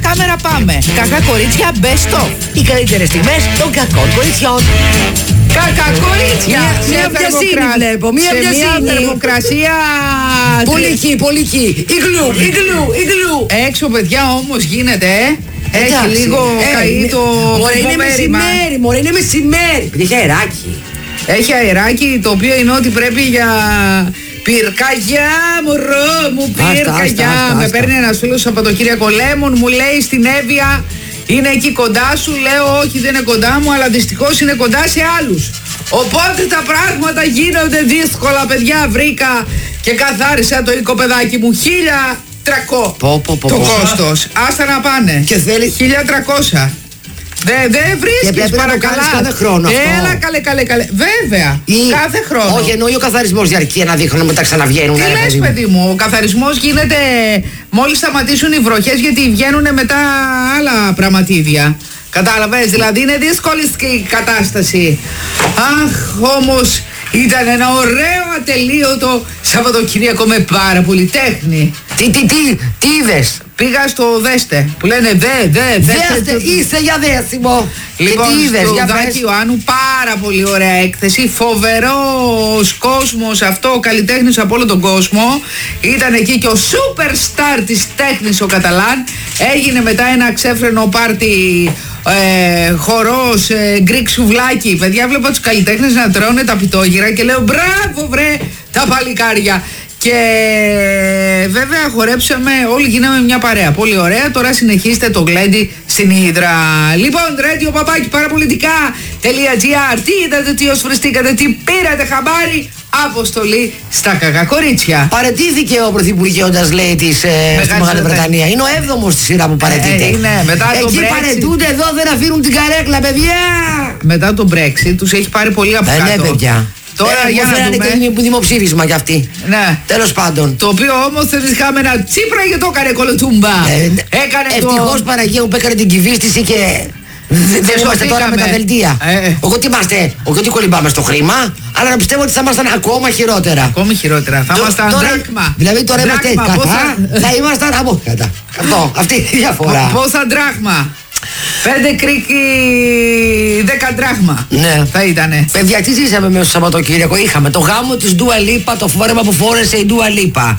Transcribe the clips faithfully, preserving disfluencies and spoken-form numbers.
κάμερα πάμε. Κακά κορίτσια best of. Οι καλύτερες στιγμές των κακών κοριτσιών. Κακά κορίτσια. Μια βιασύνη βλέπω. Μια βιασύνη. Μια θερμοκρασία. Πολική, πολική. Ιγλού, ιγλού, ιγλού. Έξω παιδιά όμως γίνεται, ε. Έχει εντάξει, λίγο ε, καεί το μωρέ, είναι μεσημέρι, μωρέ, είναι μεσημέρι. Έχει αεράκι. Έχει αεράκι, το οποίο είναι ότι πρέπει για πυρκαγιά, μωρό μου, πυρκαγιά. Με παίρνει ένας φίλος από το Κύριακο Λέμον, μου λέει στην Εύβοια, είναι εκεί κοντά σου. Λέω όχι, δεν είναι κοντά μου, αλλά δυστυχώς είναι κοντά σε άλλους. Οπότε τα πράγματα γίνονται δύσκολα, παιδιά. Βρήκα και καθάρισα το οικοπεδάκι μου. Χίλια τριακόσια πω, πω, πω, το πω. κόστος. Άστα να πάνε. Και θέλει χίλια τριακόσια. Δεν δε βρίσκεις, παρακαλά. Κάθε χρόνο. Έλα, καλέ, καλέ, καλέ. Βέβαια. Ή... κάθε χρόνο. Όχι, εννοεί ο καθαρισμός διαρκεί ένα δίχρονο μετά ξαναβγαίνουν. Τι λες, παιδί, παιδί μου, ο καθαρισμός γίνεται μόλις σταματήσουν οι βροχές, γιατί βγαίνουν μετά άλλα πραγματίδια. Κατάλαβες, δηλαδή είναι δύσκολη η κατάσταση. Αχ, όμως ήταν ένα ωραίο ατελείωτο Σαββατοκύριακο με πάρα πολύ τέχνη. Τι, τι, τι, τι είδες? Πήγα στο Δέστε, που λένε δε, δε, δέστε. Δέστε, είσαι για δέσιμο. Λοιπόν, και τι είδες, στο για Δάκη Ιωάννου, πάρα πολύ ωραία έκθεση. Φοβερός κόσμος, αυτό, ο καλλιτέχνης από όλο τον κόσμο. Ήταν εκεί και ο σούπερ στάρ της τέχνης, ο Καταλάν. Έγινε μετά ένα ξέφρενο πάρτι, ε, χορός, ε, γκρικ σουβλάκι. Παιδιά, βλέπω τους καλλιτέχνες να τρώνε τα πιτόγυρα και λέω μπράβο βρε τα παλικάρια. Και βέβαια χορέψαμε, όλοι γίναμε μια παρέα. Πολύ ωραία, τώρα συνεχίστε το γλέντι στην Ύδρα. Λοιπόν, radio παπάκι παραπολιτικά.gr. Τι είδατε, τι osφριστήκατε, τι πήρατε χαμπάρι? Αποστολή στα κακά κορίτσια. Παραιτήθηκε ο πρωθυπουργέοντας, λέει, της ε, στη Μεγάλη Βρετανία. Είναι ο έβδομος στη σειρά που παραιτείται. Ε, είναι, μετά εκεί το Brexit. παραιτούνται, εδώ δεν αφήνουν την καρέκλα, παιδιά. Μετά το Brexit τους έχει πάρει πολύ από ε, κάτω. Ναι, παιδιά. Τώρα ε, για να δούμε. Και δημοψήφισμα κι αυτή. Ναι. Τέλος πάντων. Το οποίο όμως δεν είχαμε ένα Τσίπρα και το έκανε κολοτούμπα. Ε, έκανε ευτυχώς, το... Παναγία μου, που έκανε την κυβίστηση και δεν είμαστε τώρα με τα δελτία. Ε. Όχι ότι είμαστε, όχι ότι κολυμπάμε στο χρήμα, αλλά να πιστεύω ότι θα ήμασταν ακόμα χειρότερα. Ακόμη χειρότερα. Θα ήμασταν δράκμα. Δηλαδή τώρα είμαστε κατά, θα ήμασταν από κατά. Αυτό, αυτή είναι η διαφορά. Πόσα δράχμα? Πέντε κρίκι, δέκα δράχμα. Ναι. Θα ήτανε. Παιδιά, τι ζήσαμε μέσα στο Σαββατοκύριακο? Είχαμε το γάμο της Dua Lipa, το φόρεμα που φόρεσε η Dua Lipa,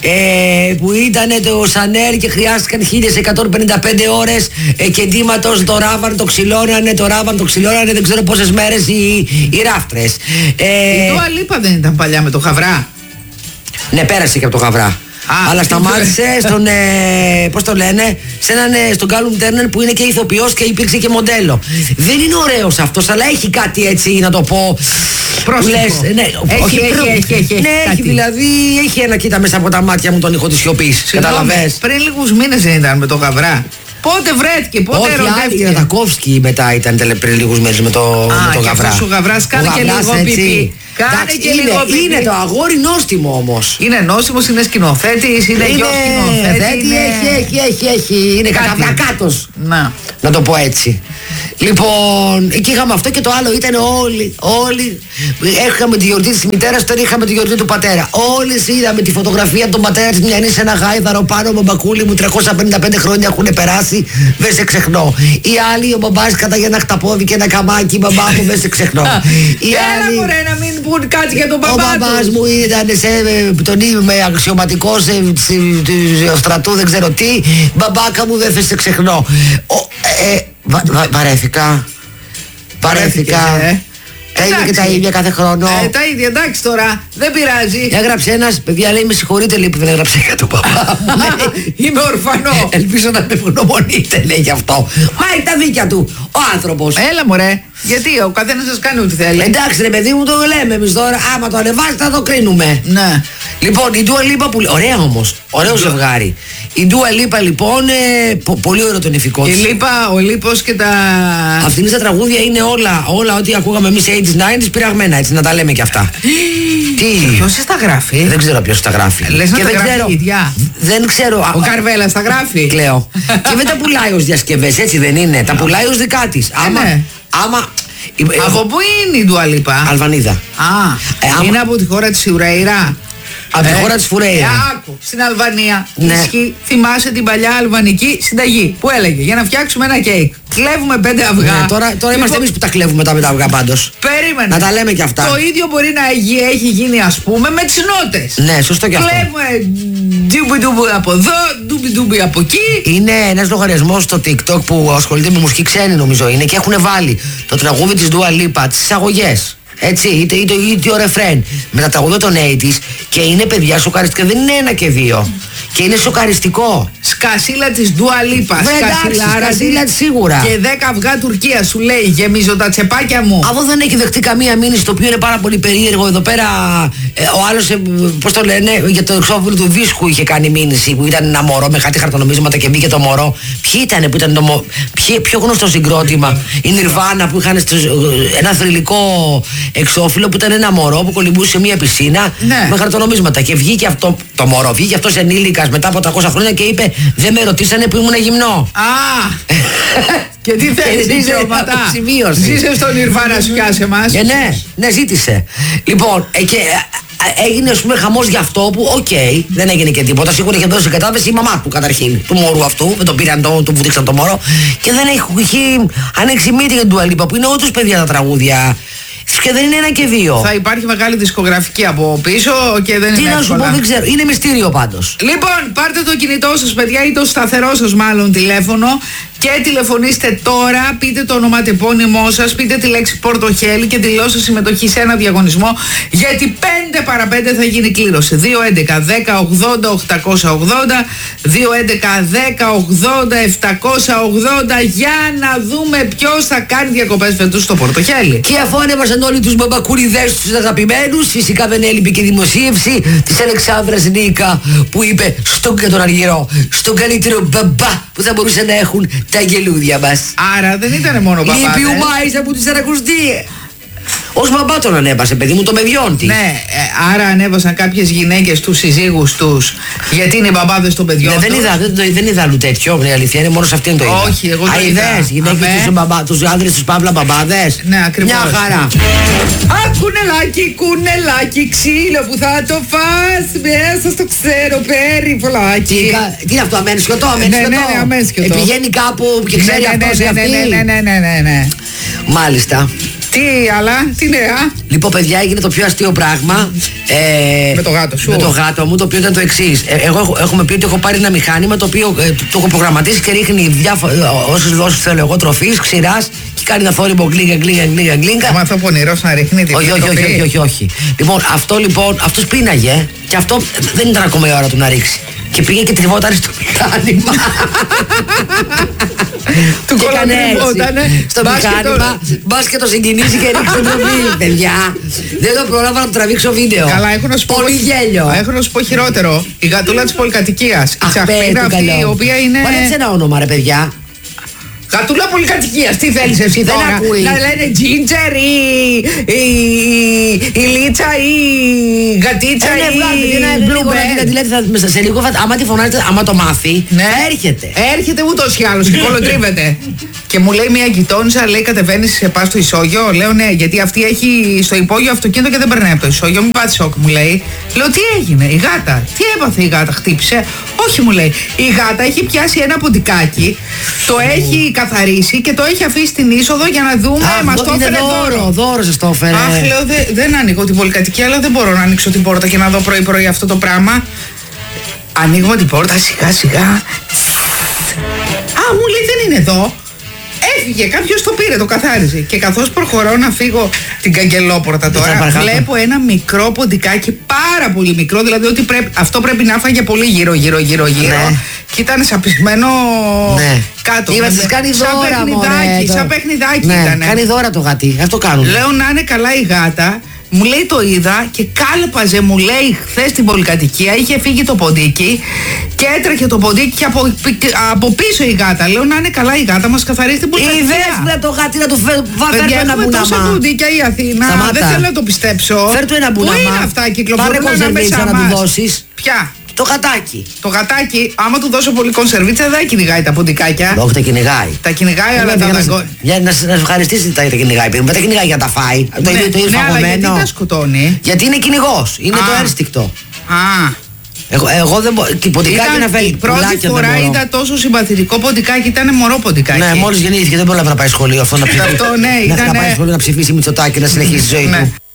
ε, που ήταν το Σανέλ και χρειάστηκαν χίλιες εκατόν πενήντα πέντε ώρες ε, κεντήματος. Το ράβαν το ξυλώνανε, το ράβαν το ξυλώνανε δεν ξέρω πόσες μέρες οι, οι ράφτρες. Ε, η Dua Lipa δεν ήταν παλιά με το Χαβρά? Ναι, πέρασε και από το Χαβρά. Α, αλλά σταμάτησε στον, ε, πώς το λένε, σε έναν, ε, στον Κάλουμ Τέρνερ που είναι και ηθοποιός και υπήρξε και μοντέλο. Δεν είναι ωραίος αυτός, αλλά έχει κάτι έτσι, να το πω, πρόσωπο. Λες, ναι, έχει, όχι, έχει, έχει, έχει, έχει, ναι, έχει έχει, δηλαδή έχει ένα κοίτα μέσα από τα μάτια μου τον ήχο της σιωπής. Καταλαβες? Πριν λίγους μήνες δεν ήταν με το Γαβρά? Πότε βρέθηκε, πότε ερωτεύτηκε? Όχι, η Ρατακόφσκι μετά ήταν πριν λίγους μήνες με το, Α, με το Γαβρά. Α, και ο Γαβράς κάνε και λίγο πιπί. Κάνε και είναι, λίγο πιπί. Είναι το αγόρι νόστιμο όμως. Είναι νόστιμος, είναι σκηνοθέτης, είναι γιος σκηνοθέτη. Είναι... Έχει, έχει, έχει, έχει, είναι καταβρακάτος. Να. Να το πω έτσι. Λοιπόν, εκεί είχαμε αυτό και το άλλο ήταν όλοι, όλοι. Είχαμε τη γιορτή της μητέρας, τώρα είχαμε τη γιορτή του πατέρα. Όλοι είδαμε τη φωτογραφία του πατέρα της μιανή σε ένα γάιδαρο πάνω με μπακούλι μου. τριακόσια πενήντα πέντε χρόνια έχουν περάσει, δεν σε ξεχνώ. Οι άλλοι, ο μπαμπάς κατά ένα χταπόδι και ένα καμάκι, μπαμπά μου, δεν σε ξεχνώ. Έλα μωρέ να μην πούν κάτι για τον μπαμπά του. Ο μπαμπάς μου ήταν σε τον με αξιωματικό του στρατού, δεν ξέρω τι. Μπαμπάκα μου, δεν σε ξεχνώ. Βα, βα, βαρέθηκα. Βαρέθηκα. Ε. Τα ίδια και τα ίδια κάθε χρόνο. Ε, τα ίδια, εντάξει τώρα, δεν πειράζει. Έγραψε ένας, παιδιά, λέει, με συγχωρείτε, λέει, που δεν έγραψε για τον παπά. Είμαι ορφανό. Ελπίζω να με ευγνωμονείτε, λέει, γι' αυτό. Μα είναι τα δίκια του ο άνθρωπος. Έλα μωρέ, γιατί ο καθένας σας κάνει ό,τι θέλει. Εντάξει ρε παιδί μου, το λέμε εμείς τώρα. Άμα το ανεβάσει θα το κρίνουμε. Ναι. Λοιπόν, η Dua Lipa που... Ωραία όμως, ωραίο ζευγάρι. Η Dua Lipa λοιπόν, ε, πο, πολύ ωραίο τον ηφικό της. Η Λίπα, ο Λίπος και τα... Αυτήν τα τραγούδια είναι όλα, όλα ό,τι ακούγαμε εμείς ογδόντα, ενενήντα πειραγμένα, έτσι, να τα λέμε και αυτά. Τι... Ποιος τα γράφει? Δεν ξέρω ποιος τα γράφει. Λες να και τα δεν γράφει ξέρω, ίδια. Δεν ξέρω. Ο Καρβέλας τα γράφει. Κλαίω. Και δεν τα πουλάει ως διασκευές, έτσι δεν είναι. Τα πουλάει ως δικά της. Άμα... Ναι. άμα από πού είναι η Dua Lipa? Αλβανίδα. Α, ε, άμα... είναι από τη χώρα της Ιουραίρα. Από τη χώρα της Φουρέιρα. Ε, άκου, στην Αλβανία. Ναι. Ισχύει, θυμάσαι την παλιά αλβανική συνταγή που έλεγε για να φτιάξουμε ένα κέικ. Κλέβουμε πέντε αυγά. Ναι, τώρα τώρα είμαστε εμείς που τα κλέβουμε τα με τα αυγά πάντως. Περίμενε. Να τα λέμε κι αυτά. Το ίδιο μπορεί να έχει γίνει, ας πούμε, με τις νότες. Ναι, σωστό κι αυτό. Κλέβουμε ντούμπι ντούμπι από εδώ, ντούμπι ντούμπι από εκεί. Είναι ένας λογαριασμός στο TikTok που ασχολείται με μουσική ξένη, νομίζω είναι, και έχουν βάλει το τραγούδι της Dua Lipa, τις εισαγωγές. Έτσι, είτε, είτε, είτε ο ρεφρέν με τα τραγούδια των ογδόντα και είναι, παιδιά, σοκαριστικά. Δεν είναι ένα και δύο. Και είναι σοκαριστικό. Σκασίλα της Dua Lipa. Σκασίλα σίγουρα. Και δέκα αυγά Τουρκία σου λέει, γεμίζω τα τσεπάκια μου. Αυτό δεν έχει δεχτεί καμία μήνυση, το οποίο είναι πάρα πολύ περίεργο. Εδώ πέρα ε, ο άλλος, ε, πώς το λένε, για το εξώφυλλο του δίσκου είχε κάνει μήνυση που ήταν ένα μωρό με κάτι χαρτονομίσματα και μπήκε το μωρό. Ποιοι ήταν που ήταν το μωρό, πιο γνωστό συγκρότημα, η Nirvana που είχαν στο, ένα θρυλικό εξώφυλλο που ήταν ένα μωρό που κολυμπούσε σε μια πισίνα, ναι, με χαρτονομίσματα. Και βγήκε αυτό το μωρό, βγήκε αυτός ενήλικας μετά από τριακόσια χρόνια και είπε: δεν με ρωτήσανε που ήμουν γυμνό. Α! Και τι θέλεις, δικαιώματα. Ζήσε στον Nirvana σου πιάσε μας. Ε, ναι, ναι, ζήτησε. Λοιπόν, ε, και ε, έγινε, ας πούμε, χαμός γι' αυτό που, οκ, okay, δεν έγινε και τίποτα. Σίγουρα είχε δώσει κατάθεση η μαμά του καταρχήν, του μωρού αυτού, με τον πήραν, το, του βουδίξαν το μωρό. Και δεν έχει ανοίξει μύτη για την Dua Lipa, που είναι όντως, παιδιά, τα τραγούδια. Και δεν είναι ένα και δύο. Θα υπάρχει μεγάλη δισκογραφική από πίσω και δεν Τι είναι να σου πω, δεν ξέρω. Είναι μυστήριο πάντως. Λοιπόν, πάρτε το κινητό σας, παιδιά, ή το σταθερό σας μάλλον τηλέφωνο και τηλεφωνήστε τώρα. Πείτε το ονοματεπώνυμό σας, πείτε τη λέξη Πορτοχέλη και δηλώστε συμμετοχή σε ένα διαγωνισμό. Γιατί πέντε παρά πέντε θα γίνει κλήρωση. δύο έντεκα δέκα ογδόντα οκτακόσια ογδόντα, δύο έντεκα δέκα ογδόντα επτακόσια ογδόντα, για να δούμε ποιος θα κάνει διακοπές φέτος στο Πορτοχέλη. Και αφού ανέβασαν όλοι τους μπαμπακουριδές τους αγαπημένους, φυσικά δεν έλειπε και δημοσίευση της Αλεξάνδρας Νίκα που είπε στον και τον Αργυρό, στον καλύτερο μπαμπά που θα μπορούσαν να έχουν τα αγγελούδια μας. Άρα δεν ήταν μόνο μπαμπά. Λείπει ο Μάης από τις Αρακουστίες. Ως μπαμπά τον ανέβασε, παιδί μου, το παιδιών της. Ναι, ε, άρα ανέβασαν κάποιες γυναίκες τους συζύγους τους, γιατί είναι μπαμπάδες των παιδιών. Ναι, δεν τους. είδα, δεν, δεν είδα αλλού τέτοιο, η αλήθεια είναι, μόνο σε αυτήν το είδα. Όχι, εγώ το Α, είδα. είδες, γυναίκες τους, μπαμπά, τους άντρες τους παύλα μπαμπάδες. Ναι, ακριβώς. Μια χαρά. Α, κουνελάκι, κουνελάκι, ξύλο που θα το φας μέσα στο ξέρω περίπολάκι. Τι, τι είναι αυτό, αμέν σκοτώ, αμέν Ναι, σκοτώ. ναι, ναι, αμέν σκοτώ. Πηγαίνει κάπου και ξέρει Ναι, ναι, αυτός ή ναι, αυτή. ναι, ναι, ναι, ναι, ναι. Μάλιστα. Τι άλλα, τι νέα. Λοιπόν, παιδιά, έγινε το πιο αστείο πράγμα. Ε, Με το γάτο σου. Με το γάτο μου, το οποίο ήταν το εξής. Ε, εγώ έχω, έχουμε πει ότι έχω πάρει ένα μηχάνημα το οποίο ε, το, το έχω προγραμματίσει και ρίχνει διάφορα, όσες δόσεις θέλω εγώ τροφής, ξηράς και κάνει ένα θόρυβο γκλίγκα, γκλίγκα, γκλίγκα, γκλίγκα. Μα αυτό πονηρός να ρίχνει τη όχι, όχι, όχι, όχι, όχι, όχι. Λοιπόν, αυτό λοιπόν, αυτός πίναγε και αυτό δεν ήταν ακόμα η ώρα του να ρίξει. Και πήγε και τριβόταν στο μηχάνημα. Του κολοτριβότανε. Στο μηχάνημα, μπας και το συγκινήσει και ρίξει το τροφή, παιδιά. Δεν το πρόλαβα να το τραβήξω βίντεο. Καλά, έχω να σου πω. Πολύ γέλιο. Έχω να σου πω χειρότερο. Η γατούλα της πολυκατοικίας. Η Αχ, τσαχπίνα πες, αυτή, καλό. η οποία είναι. Βάλε έτσι ένα όνομα, ρε παιδιά. Γατούλα πολυκατοικίας, τι θέλεις εσύ Δεν τώρα? ακούει. Να λένε Ginger ή η, η Λίτσα ή η Γατίτσα Ε, ναι, ή βγάλτε την, ε, λίγο να την- Bluebell. δηλαδή θα- μέσα σε λίγο, θα- άμα τη φωνάζετε, άμα το μάθει, Ναι. θα έρχεται. Έρχεται ούτως ή άλλως και κολοτρίβεται. Και μου λέει μια γειτόνισσα, λέει κατεβαίνει σε πα στο ισόγειο. Λέω ναι, γιατί αυτή έχει στο υπόγειο αυτοκίνητο και δεν περνάει από το ισόγειο. Μην πάθει σοκ, μου λέει. Λέω τι έγινε, η γάτα. Τι έπαθε η γάτα, χτύπησε. Όχι, μου λέει. Η γάτα έχει πιάσει ένα ποντικάκι, το έχει καθαρίσει και το έχει αφήσει στην είσοδο για να δούμε. Αχ, Μας δω- το είναι έφερε δώρο, δώρο. δώρο σας το έφερε. Αχ, λέω δε- δεν ανοίγω την πολυκατοικία, αλλά δεν μπορώ να ανοίξω την πόρτα και να δω πρωί-πρωί αυτό το πράγμα. Ανοίγουμε την πόρτα σιγά σιγά. Α, μου λέει δεν είναι εδώ. Έφυγε, κάποιος το πήρε, το καθάριζε. Και καθώς προχωρώ να φύγω την καγκελόπορτα Δεν θα τώρα, παρακάτω. βλέπω ένα μικρό ποντικάκι, πάρα πολύ μικρό, δηλαδή ότι πρέπει, αυτό πρέπει να φάγε πολύ γύρω γύρω γύρω γύρω. Ναι. Και ήταν σαπισμένο Ναι. κάτω. Είπα, σας κάνει σαν δώρα, παιχνιδάκι, μωρέ, το- σαν παιχνιδάκι Ναι, ήτανε. κάνει δώρα το γατί, αυτό κάνουν. Λέω να είναι καλά η γάτα. Μου λέει το είδα και κάλπαζε, μου λέει χθες στην πολυκατοικία, είχε φύγει το ποντίκι και έτρεχε το ποντίκι και από, από πίσω η γάτα. Λέω να είναι καλά η γάτα, μας καθαρίζει την πολυκατοικία. Είδες με το γάτι να του φέρει Παιδιά, ένα έχουμε τόσα μπουναμά. ποντίκια η Αθήνα. Σταμάτα. Δεν θέλω να το πιστέψω. Φέρ του ένα μπουναμά. Πού είναι αυτά, κυκλοφορούν Πάρε ανάμεσά κονσερβίτσα να του μας. δώσεις. Ποια? Το γατάκι. Το γατάκι, άμα του δώσω πολύ κονσερβίτσα δεν κυνηγάει τα ποντικάκια. Όχι, τα κυνηγάει. Τα κυνηγάει, αλλά τα δαγκώνει. Για να σε να σε ευχαριστήσει τα τα κυνηγάει. παιδί μου. Δεν τα κυνηγάει για να τα φάει. Το ίδιο το ίδιο ναι, αλλά γιατί φαγωμένο. τα σκοτώνει. Γιατί είναι κυνηγός. Είναι Α. το ένστικτο. Α. Εγώ, εγώ δεν μπορώ. Και ποντικάκι να φέρει. Η πρώτη φορά είδα τόσο συμπαθητικό ποντικάκι, ήταν μωρό ποντικάκι. Ναι, μόλις γεννήθηκε δεν μπορεί να πάει σχολείο αυτό να ψηφίσει. Αυτό, ναι, ήταν. Να πάει σχολείο να ψηφίσει Μητσοτάκη να συνεχίσει τη ζωή του.